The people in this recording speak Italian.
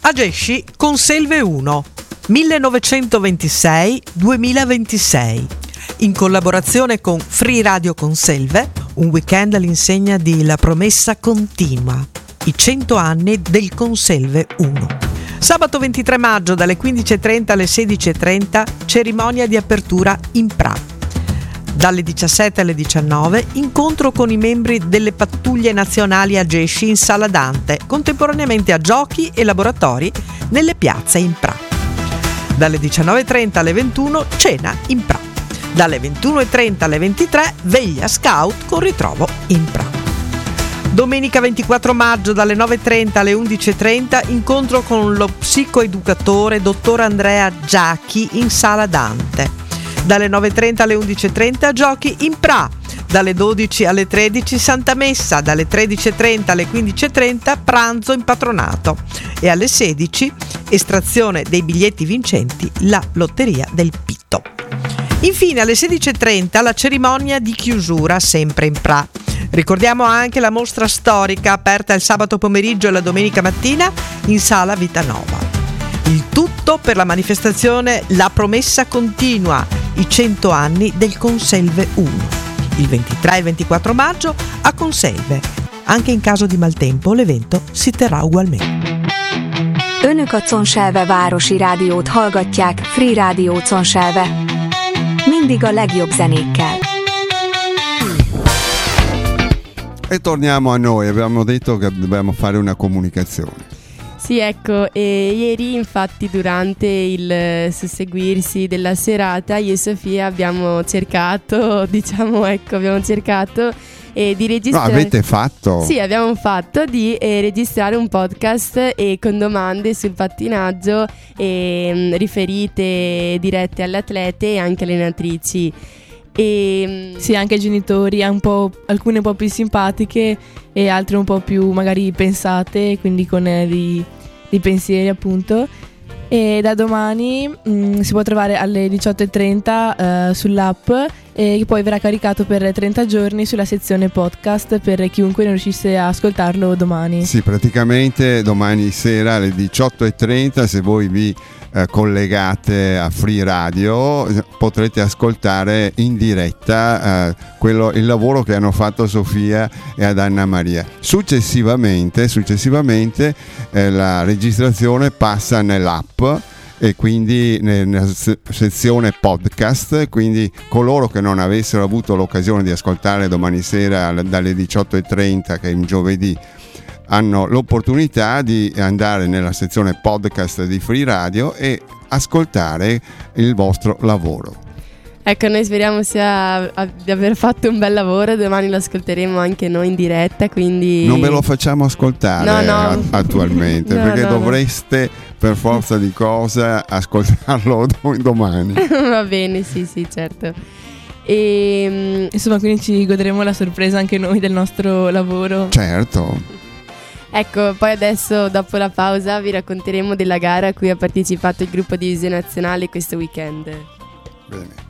Agesci Conselve 1, 1926-2026, in collaborazione con Free Radio Conselve, un weekend all'insegna di La Promessa Continua, i 100 anni del Conselve 1. Sabato 23 maggio dalle 15.30 alle 16.30, cerimonia di apertura in Pra. Dalle 17 alle 19, incontro con i membri delle pattuglie nazionali Agesci in Sala Dante, contemporaneamente a giochi e laboratori nelle piazze in Pra. Dalle 19.30 alle 21, cena in Pra. Dalle 21.30 alle 23, veglia scout con ritrovo in Pra. Domenica 24 maggio dalle 9.30 alle 11.30, incontro con lo psicoeducatore dottor Andrea Giacchi in Sala Dante. Dalle 9.30 alle 11.30 giochi in Pra, dalle 12 alle 13 Santa Messa, dalle 13.30 alle 15.30 pranzo in patronato e alle 16 estrazione dei biglietti vincenti, la lotteria del Pitto. Infine alle 16.30 la cerimonia di chiusura sempre in Pra. Ricordiamo anche la mostra storica aperta il sabato pomeriggio e la domenica mattina in Sala Vitanova. Il tutto per la manifestazione La Promessa Continua, i 100 anni del Conselve 1, il 23 e 24 maggio a Conselve. Anche in caso di maltempo l'evento si terrà ugualmente. Önök a Conselve városi rádiót hallgatják, Free Radio Conselve. Mindig a legjobb zenékkel. E torniamo a noi, abbiamo detto che dobbiamo fare una comunicazione. Sì, ecco, ieri infatti durante il susseguirsi della serata io e Sofia abbiamo cercato di registrare. No, avete fatto? Sì, abbiamo fatto di registrare un podcast e con domande sul pattinaggio riferite dirette alle atlete e anche alle allenatrici. Sì, anche ai genitori, alcune un po' più simpatiche e altre un po' più magari pensate, quindi con dei pensieri appunto. E da domani si può trovare alle 18.30 sull'app e poi verrà caricato per 30 giorni sulla sezione podcast per chiunque non riuscisse a ascoltarlo domani. Sì, praticamente domani sera alle 18.30 se voi vi collegate a Free Radio potrete ascoltare in diretta il lavoro che hanno fatto Sofia e ad Anna Maria. Successivamente la registrazione passa nell'app e quindi nella sezione podcast, quindi coloro che non avessero avuto l'occasione di ascoltare domani sera dalle 18.30, che è un giovedì, hanno l'opportunità di andare nella sezione podcast di Free Radio e ascoltare il vostro lavoro. Ecco, noi speriamo di aver fatto un bel lavoro, domani lo ascolteremo anche noi in diretta, quindi... Non ve lo facciamo ascoltare attualmente, perché dovreste per forza di cosa ascoltarlo domani. Va bene, sì, certo. E insomma, quindi ci godremo la sorpresa anche noi del nostro lavoro. Certo. Ecco, poi adesso dopo la pausa vi racconteremo della gara a cui ha partecipato il gruppo di Divisione Nazionale questo weekend. Bene.